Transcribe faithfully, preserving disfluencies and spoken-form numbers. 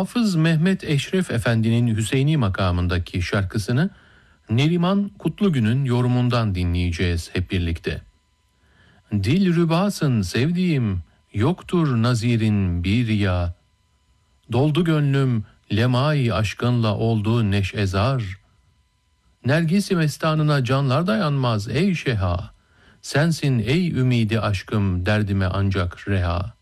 Hafız Mehmet Eşref Efendi'nin Hüseyni makamındaki şarkısını Neriman Kutlugün'ün yorumundan dinleyeceğiz hep birlikte. Dilrübasın sevdiğim, yoktur nazirin bir ya. Doldu gönlüm lemai aşkınla oldu neşezar. Nergis-i mestanına canlar dayanmaz ey şeha. Sensin ey ümidi aşkım derdime ancak reha.